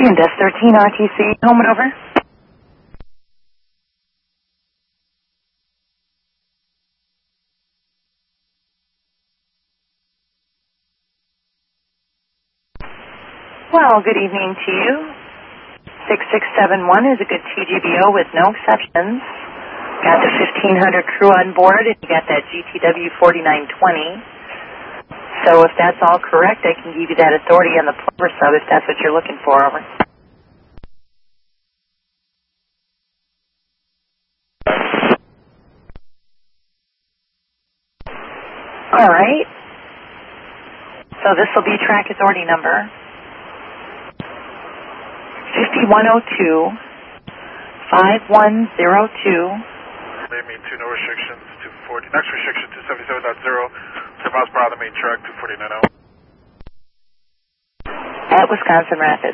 And Desk 13 RTC, home and over. Well, good evening to you. 6671 is a good TGBO with no exceptions. Got the 1500 crew on board, and you got that GTW 4920. So if that's all correct, I can give you that authority on the Plover sub if that's what you're looking for, over. All right. So this will be track authority number 5102 5102. They mean two, no restrictions, 240. Next restriction 277.0. 10 miles per hour, the main track, 249.0. At Wisconsin Rapids.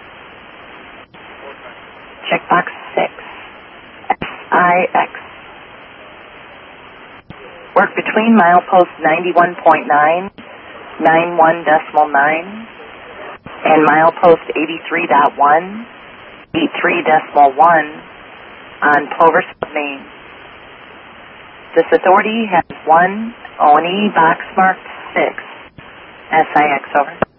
Checkbox 6. SIX. Work between milepost 91.9, 91.9, and milepost 83.1, 83.1 on Plover Sub Main. This authority has one O&E box marked 6. SIX, over.